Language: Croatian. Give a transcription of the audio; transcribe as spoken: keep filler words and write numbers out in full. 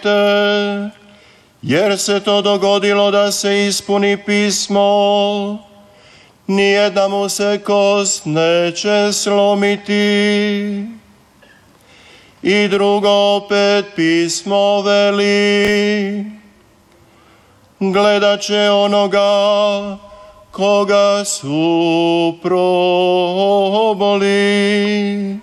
jer se to dogodilo da se ispuni pismo. Nijedna mu se kost neće slomiti. I drugo opet pismo veli, gledat će onoga koga su proboli.